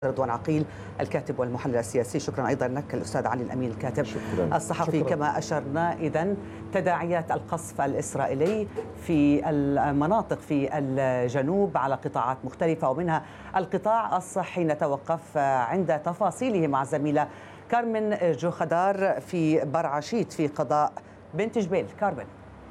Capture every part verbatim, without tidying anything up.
رضوان عقيل الكاتب والمحلل السياسي. شكرا أيضا لك الأستاذ علي الأمين الكاتب شكرا. الصحفي. شكرا. كما أشرنا إذن تداعيات القصف الإسرائيلي في المناطق في الجنوب على قطاعات مختلفة ومنها القطاع الصحي. نتوقف عند تفاصيله مع الزميلة كارمن جوخدار في برعشيت في قضاء بنت جبيل. كارمن.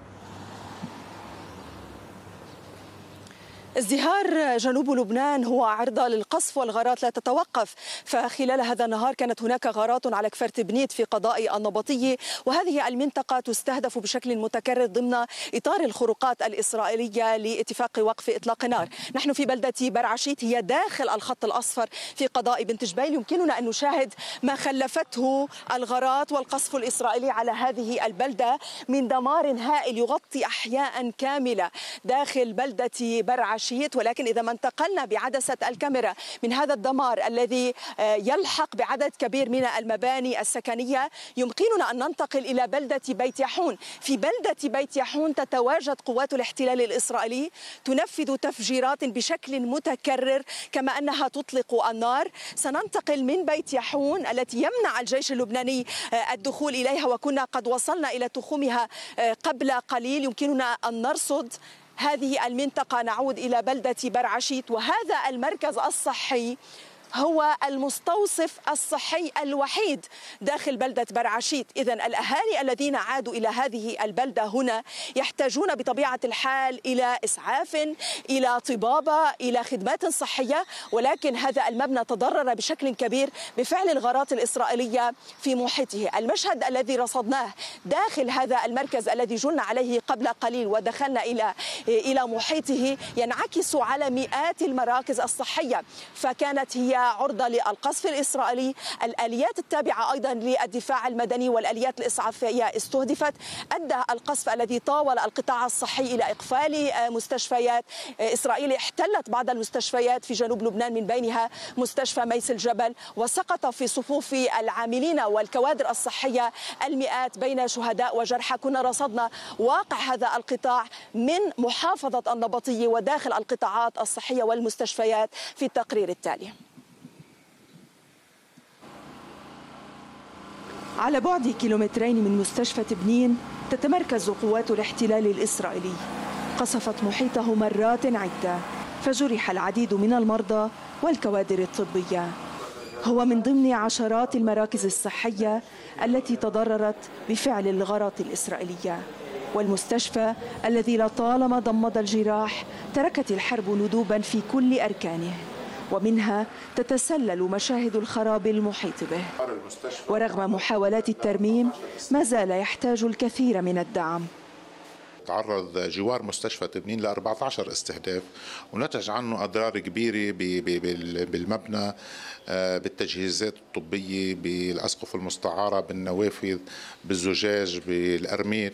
ازدهار جنوب لبنان هو عرضة للقصف والغارات لا تتوقف، فخلال هذا النهار كانت هناك غارات على كفر تبنيت في قضاء النبطية، وهذه المنطقة تستهدف بشكل متكرر ضمن إطار الخروقات الإسرائيلية لاتفاق وقف إطلاق النار. نحن في بلدة برعشيت هي داخل الخط الأصفر في قضاء بنت جبيل. يمكننا أن نشاهد ما خلفته الغارات والقصف الإسرائيلي على هذه البلدة من دمار هائل يغطي أحياء كاملة داخل بلدة برعشيت. ولكن إذا ما انتقلنا بعدسة الكاميرا من هذا الدمار الذي يلحق بعدد كبير من المباني السكنية، يمكننا أن ننتقل إلى بلدة بيت يحون. في بلدة بيت يحون تتواجد قوات الاحتلال الإسرائيلي تنفذ تفجيرات بشكل متكرر كما أنها تطلق النار. سننتقل من بيت يحون التي يمنع الجيش اللبناني الدخول إليها وكنا قد وصلنا إلى تخومها قبل قليل. يمكننا أن نرصد هذه المنطقة. نعود إلى بلدة برعشيت، وهذا المركز الصحي هو المستوصف الصحي الوحيد داخل بلدة برعشيت. إذن الأهالي الذين عادوا إلى هذه البلدة هنا يحتاجون بطبيعة الحال إلى إسعاف، إلى طبابة، إلى خدمات صحية، ولكن هذا المبنى تضرر بشكل كبير بفعل الغارات الإسرائيلية في محيطه. المشهد الذي رصدناه داخل هذا المركز الذي جلنا عليه قبل قليل ودخلنا إلى إلى محيطه ينعكس على مئات المراكز الصحية، فكانت هي عرضة للقصف الإسرائيلي. الآليات التابعة أيضا للدفاع المدني والآليات الإسعافية استهدفت. أدى القصف الذي طاول القطاع الصحي إلى إقفال مستشفيات. إسرائيل احتلت بعض المستشفيات في جنوب لبنان من بينها مستشفى ميس الجبل، وسقط في صفوف العاملين والكوادر الصحية المئات بين شهداء وجرحى. كنا رصدنا واقع هذا القطاع من محافظة النبطية وداخل القطاعات الصحية والمستشفيات في التقرير التالي. على بعد كيلومترين من مستشفى تبنين تتمركز قوات الاحتلال الإسرائيلي. قصفت محيطه مرات عدة، فجرح العديد من المرضى والكوادر الطبية. هو من ضمن عشرات المراكز الصحية التي تضررت بفعل الغارات الإسرائيلية. والمستشفى الذي لطالما ضمد الجراح تركت الحرب ندوبا في كل أركانه، ومنها تتسلل مشاهد الخراب المحيط به. ورغم محاولات الترميم ما زال يحتاج الكثير من الدعم. تعرض جوار مستشفى تبنين ل أربعة عشر استهداف ونتج عنه أضرار كبيرة بالمبنى، بالتجهيزات الطبية، بالأسقف المستعارة، بالنوافذ، بالزجاج، بالأرميد.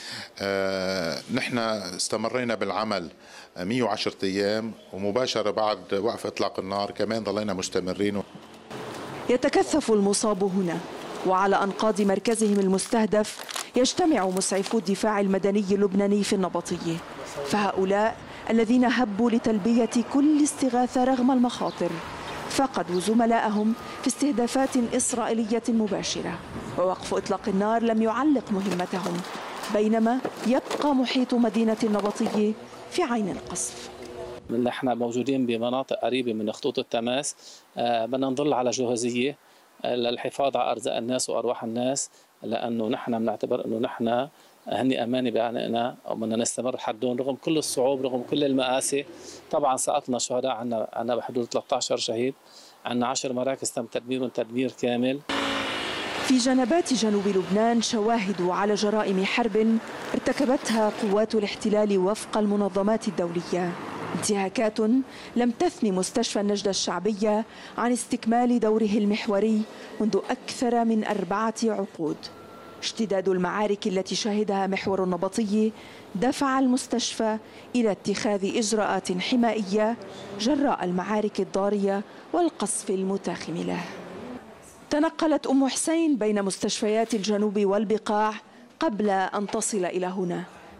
نحن استمرينا بالعمل مئة وعشرة أيام، ومباشرة بعد وقف إطلاق النار كمان ظلينا مستمرين. يتكثف المصاب هنا، وعلى أنقاض مركزهم المستهدف يجتمع مسعفو الدفاع المدني اللبناني في النبطية. فهؤلاء الذين هبوا لتلبية كل استغاثة رغم المخاطر فقدوا زملائهم في استهدافات إسرائيلية مباشرة، ووقف إطلاق النار لم يعلق مهمتهم، بينما يبقى محيط مدينة النبطية في عين القصف. نحن موجودين بمناطق قريبة من خطوط التماس، آه بدنا نظل على جهازية للحفاظ على أرزاق الناس وأرواح الناس، لأنه نحن بنعتبر أنه نحن هني أمانة بعنقنا وبدنا نستمر حدهم رغم كل الصعوب، رغم كل المآسي. طبعا سقطنا شهداء، عنا عنا بحدود ثلاثة عشر شهيد، عنا عشر مراكز تم تدميرهم تدمير كامل. في جنبات جنوب لبنان شواهد على جرائم حرب ارتكبتها قوات الاحتلال وفق المنظمات الدولية. انتهاكات لم تثني مستشفى النجدة الشعبية عن استكمال دوره المحوري منذ أكثر من أربعة عقود. اشتداد المعارك التي شهدها محور النبطية دفع المستشفى إلى اتخاذ إجراءات حمائية جراء المعارك الضارية والقصف المتاخم له. تنقلت أم حسين بين مستشفيات الجنوب والبقاع قبل أن تصل إلى هنا،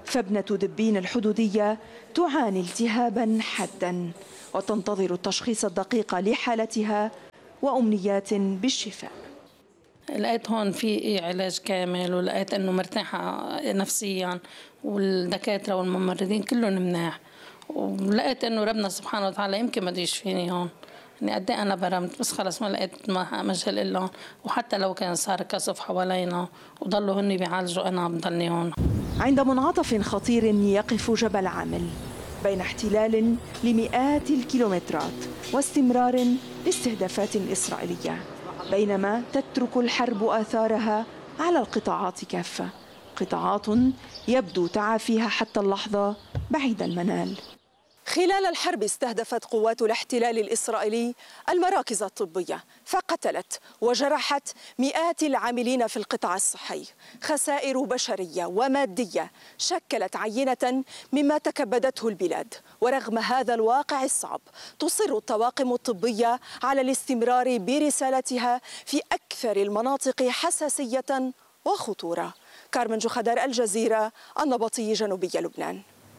فابنة دبين الحدودية تعاني التهابا حادا وتنتظر التشخيص الدقيق لحالتها وأمنيات بالشفاء. لقيت هون في علاج كامل، ولقيت انه مرتاحه نفسيا، والدكاتره والممرضين كلهم مناح، ولقيت انه ربنا سبحانه وتعالى يمكن بده يشفيني هون. يعني قد ايه انا برمت، بس خلص ما لقيت مجال الا، وحتى لو كان صار كسف حوالينا وضلوا هن بيعالجوا انا بضلني هون. عند منعطف خطير يقف جبل عامل بين احتلال لمئات الكيلومترات واستمرار لاستهدافات إسرائيلية، بينما تترك الحرب آثارها على القطاعات كافة، قطاعات يبدو تعافيها حتى اللحظة بعيد المنال. خلال الحرب استهدفت قوات الاحتلال الإسرائيلي المراكز الطبية فقتلت وجرحت مئات العاملين في القطاع الصحي. خسائر بشرية ومادية شكلت عينة مما تكبدته البلاد، ورغم هذا الواقع الصعب تصر الطواقم الطبية على الاستمرار برسالتها في أكثر المناطق حساسية وخطورة. كارمن جوخدار، الجزيرة، النبطي، جنوبي لبنان.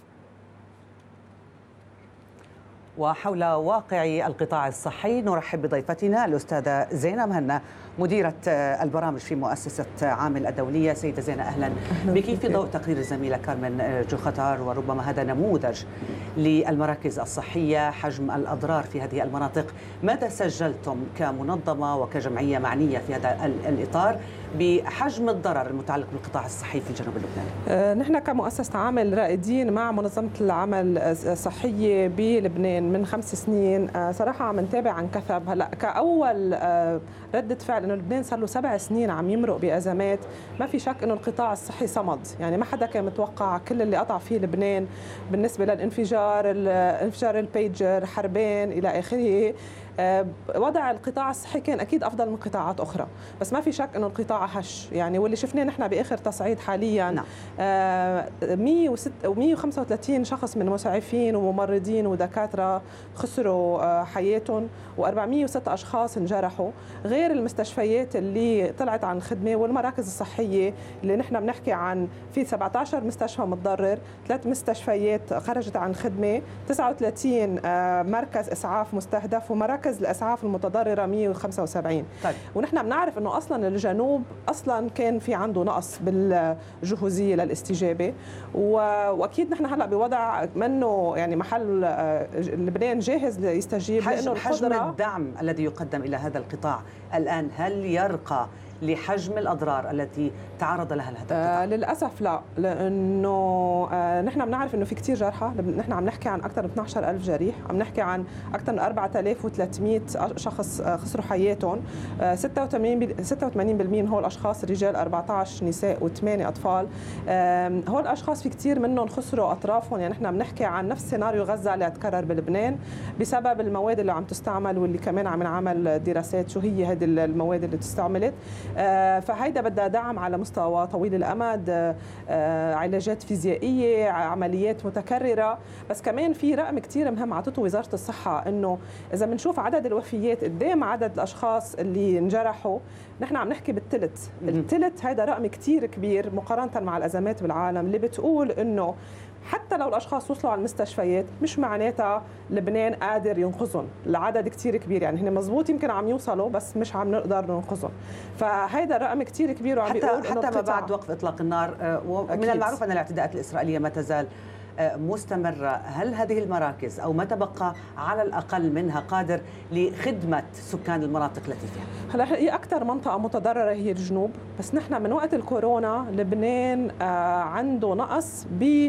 وحول واقع القطاع الصحي نرحب بضيفتنا الأستاذة زينة مهنا، مديرة البرامج في مؤسسة عامل الدولية. سيدة زينة، أهلا بك في ضوء تقرير الزميلة كارمن جوخدار، وربما هذا نموذج للمراكز الصحية، حجم الأضرار في هذه المناطق. ماذا سجلتم كمنظمة وكجمعية معنية في هذا الإطار بحجم الضرر المتعلق بالقطاع الصحي في جنوب لبنان؟ آه نحن كمؤسسة عامل رائدين مع منظمة العمل الصحية بلبنان من خمس سنين. آه صراحة عم نتابع عن كثب. هلا كأول آه ردة فعل إنه لبنان صار له سبع سنين عم يمرق بأزمات. ما في شك إنه القطاع الصحي صمد، يعني ما حدا كان متوقع كل اللي قطع فيه لبنان بالنسبة للانفجار، الانفجار البيجر، حربين إلى آخره. وضع القطاع الصحي كان أكيد أفضل من قطاعات أخرى، بس ما في شك أنه القطاع هش. يعني واللي شفناه نحن بآخر تصعيد حاليا نعم. مئة وخمسة وثلاثين شخص من مسعفين وممرضين ودكاترة خسروا حياتهم، وأربعمئة وستة أشخاص انجرحوا، غير المستشفيات اللي طلعت عن الخدمة والمراكز الصحية اللي نحن بنحكي عن في سبعة عشر مستشفى متضرر، ثلاث مستشفيات خرجت عن الخدمة، تسعة وثلاثين مركز إسعاف مستهدف، ومراكز الاسعاف المتضرره مئة وخمسة وسبعين. طيب. ونحن بنعرف انه اصلا الجنوب اصلا كان في عنده نقص بالجهوزيه للاستجابه، واكيد نحن هلا بوضع منه يعني محل لبنان جاهز ليستجيب، لانه حجم الدعم الذي يقدم الى هذا القطاع الان هل يرقى لحجم الأضرار التي تعرض لها هذا القطاع؟ آه للأسف لا، لأنه آه نحن بنعرف أنه في كتير جرحى. نحن عم نحكي عن أكثر من اثني عشر ألف جريح، عم نحكي عن أكثر من أربعة آلاف وثلاثمئة شخص خسروا حياتهم. آه ستة وثمانين بالمئة من هول الأشخاص رجال، أربعة عشر نساء وثمانية أطفال. آه هول الأشخاص في كتير منهم خسروا أطرافهم. يعني نحن عم نحكي عن نفس سيناريو غزة اللي تكرر بلبنان بسبب المواد اللي عم تستعمل، واللي كمان عم نعمل دراسات شو هي هذه المواد اللي تستعملت. فهيدا بدها دعم على مستوى طويل الأمد، علاجات فيزيائية، عمليات متكررة. بس كمان في رقم كتير مهم عطته وزارة الصحة، إنه إذا بنشوف عدد الوفيات قدام عدد الأشخاص اللي انجرحوا، نحن عم نحكي بالثلث. الثلث هيدا رقم كتير كبير مقارنة مع الأزمات بالعالم، اللي بتقول إنه حتى لو الاشخاص وصلوا على المستشفيات مش معناتها لبنان قادر ينقذهم، العدد كتير كبير. يعني هن مزبوط يمكن عم يوصلوا بس مش عم نقدر ننقذهم. فهيدا رقم كتير كبير، وعم بيقول حتى حتى ما بعد وقف اطلاق النار. ومن المعروف ان الاعتداءات الاسرائيليه ما تزال مستمرة. هل هذه المراكز أو ما تبقى على الأقل منها قادر لخدمة سكان المناطق التي فيها؟ هلا هي أكثر منطقة متضررة هي الجنوب، بس نحن من وقت الكورونا لبنان عنده نقص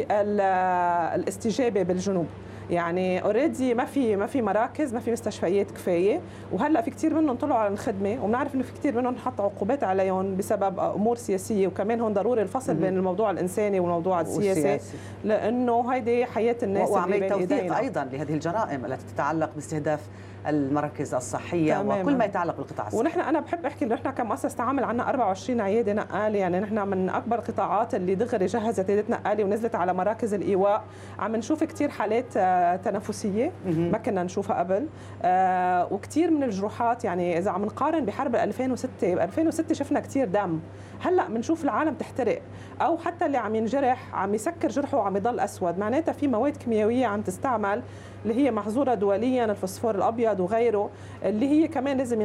بالاستجابة بالجنوب. يعني اوريدي ما في ما في مراكز، ما في مستشفيات كفايه، وهلا في كثير منهم طلعوا على الخدمه، وبنعرف انه في كثير منهم حط عقوبات عليهم بسبب امور سياسيه. وكمان هون ضروري الفصل بين الموضوع الانساني والموضوع السياسي، لانه هيدي حياه الناس وعمليه توثيق ايضا لهذه الجرائم التي تتعلق باستهداف المراكز الصحيه تماماً. وكل ما يتعلق بالقطاع الصحي. ونحن انا بحب احكي انه نحن كمؤسسه تعامل عندنا أربعة وعشرين عياده نقاله، يعني نحن من اكبر القطاعات اللي دغري جهزت عيادات نقاله ونزلت على مراكز الايواء. عم نشوف كثير حالات تنفسيه ما كنا نشوفها قبل، وكثير من الجروحات. يعني اذا عم نقارن بحرب ألفين وستة، ب ألفين وستة شفنا كثير دم، هلا بنشوف العالم تحترق، او حتى اللي عم ينجرح عم يسكر جرحه وعم يضل اسود، معناتها في مواد كيميائيه عم تستعمل اللي هي محظوره دوليا، الفوسفور الابيض وغيره، اللي هي كمان لازم